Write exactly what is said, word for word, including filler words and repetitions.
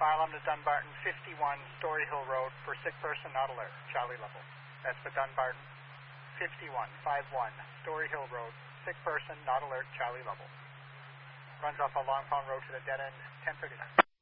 file on to Dunbarton fifty-one Story Hill Road for sick person not alert, Charlie level. That's for Dunbarton fifty-one, fifty-one Story Hill Road, sick person not alert, Charlie level. Runs off a Long Pond Road to the dead end, ten thirty-nine.